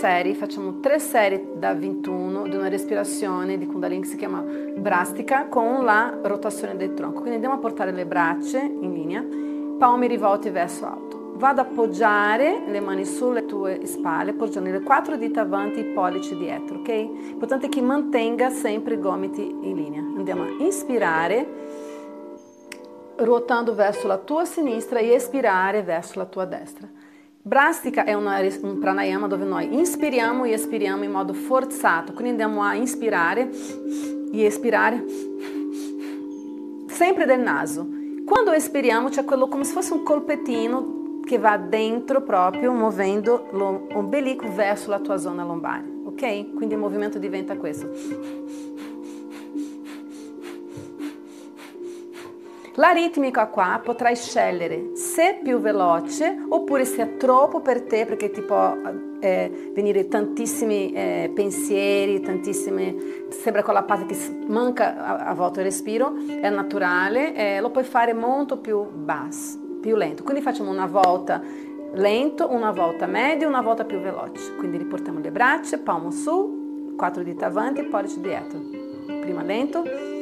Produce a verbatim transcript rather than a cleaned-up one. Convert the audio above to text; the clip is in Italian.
serie, facciamo tre serie da ventuno di una respirazione di Kundalini che si chiama Brastica con la rotazione del tronco. Quindi andiamo a portare le braccia in linea, palmi rivolti verso alto. Vado ad appoggiare le mani sulle tue spalle, appoggiando le quattro dita avanti, i pollici dietro, ok? Importante che mantenga sempre i gomiti in linea. Andiamo a inspirare, ruotando verso la tua sinistra e espirare verso la tua destra. Brastica è una, un pranayama dove noi inspiriamo e espiriamo in modo forzato, quindi andiamo a inspirare e espirare sempre del naso. Quando espiriamo c'è quello come se fosse un colpettino che va dentro proprio, muovendo l'ombelico verso la tua zona lombare, ok? Quindi il movimento diventa questo. La ritmica qua potrai scegliere se più veloce oppure se è troppo per te, perché ti può eh, venire tantissimi eh, pensieri, tantissime, sembra quella parte che manca a, a volte il respiro, è naturale, eh, lo puoi fare molto più basso, più lento. Quindi facciamo una volta lento, una volta medio, una volta più veloce. Quindi riportiamo le braccia, palmo su, quattro dita avanti, pollice dietro. Prima lento.